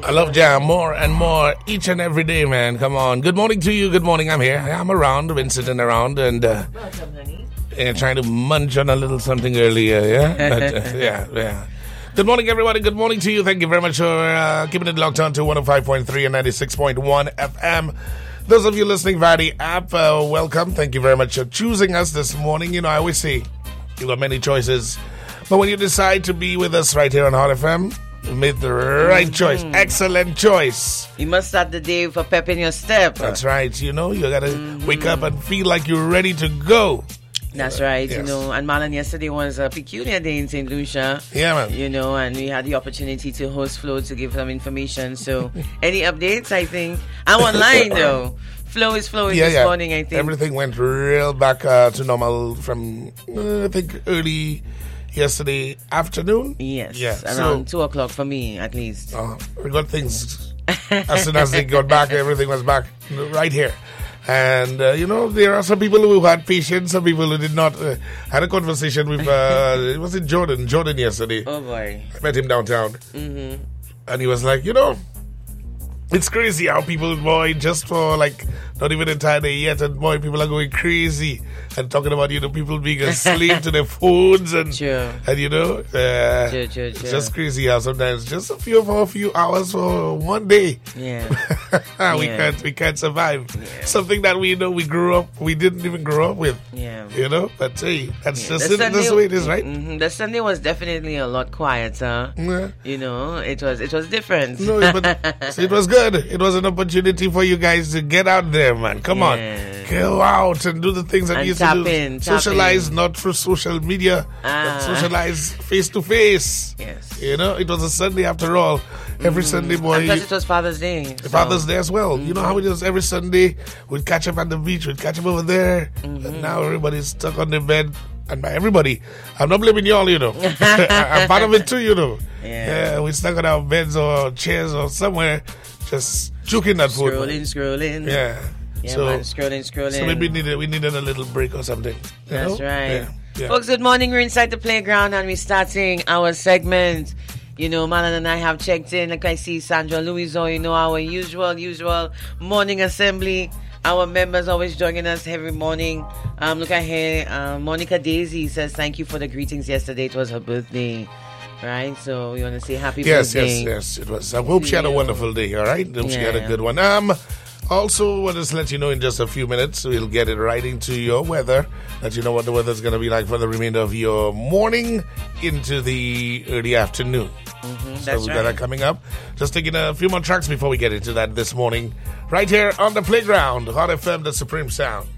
I love jam more and more each and every day, man. Come on. Good morning to you. Good morning. I'm here. I'm around. Been sitting around and Welcome, honey. trying to munch on a little something earlier. Yeah, but, yeah. Good morning, everybody. Good morning to you. Thank you very much for keeping it locked on to 105.3 and 96.1 FM. Those of you listening via the app, welcome. Thank you very much for choosing us this morning. You know, I always say you got many choices, but when you decide to be with us right here on Hot FM, you made the right choice. Excellent choice. You must start the day with a pep in your step. That's right. You know, you got to wake up and feel like you're ready to go. That's right, Yes. you know, and Marlon, yesterday was a peculiar day in St. Lucia. Yeah, man. You know, and we had the opportunity to host Flo to give some information. So, any updates, I think? I'm online, though. Flo is flowing this morning, I think. Everything went real back to normal from, I think, early yesterday afternoon. Yes, around 2 o'clock for me, at least. We got things, as soon as they got back, everything was back right here. And, you know, there are some people who had patience, some people who did not. Had a conversation with, it was in Jordan yesterday. Oh, boy. I met him downtown. Mm-hmm. And he was like, you know, it's crazy how people, boy, just for like not even a entire day yet, and boy, people are going crazy and talking about, you know, people being a slave to their phones and you know, it's just crazy how sometimes just a few hours for one day, we can't survive. Something that we know we didn't even grow up with. You know, but hey, that's just the way it is, right? Mm-hmm. The Sunday was definitely a lot quieter. You know, it was different. No, but it was good. It was an opportunity for you guys to get out there, man. Come on. Go out and do the things that you used to do. Socialize, not through social media, but socialize face to face. Yes. You know, it was a Sunday after all. Every Sunday, boy. And plus it was Father's Day. Father's Day as well. You know how it is every Sunday? We'd catch up at the beach, we'd catch up over there. And now everybody's stuck on their bed. And by everybody, I'm not blaming y'all, you know. I'm part of it too, you know. Yeah, we're stuck on our beds or chairs or somewhere, just juking that food. Scrolling. Yeah. So, man, scrolling. So maybe we needed a little break or something. That's right. Yeah. Folks, good morning. We're inside the playground and we're starting our segment. You know, Marlon and I have checked in. Like I see Sandra Louiso, you know, our usual morning assembly. Our members always joining us every morning. Look at here. Monica Daisy says, thank you for the greetings yesterday. It was her birthday. Right? So we want to say happy birthday. Yes. It was. I hope she had a wonderful day, all right? Hope she had a good one. Also, want to let you know in just a few minutes, we'll get it right into your weather. Let you know what the weather's going to be like for the remainder of your morning into the early afternoon. So we've got that coming up. Just taking a few more tracks before we get into that this morning. Right here on the playground, Hot FM, the Supreme Sound.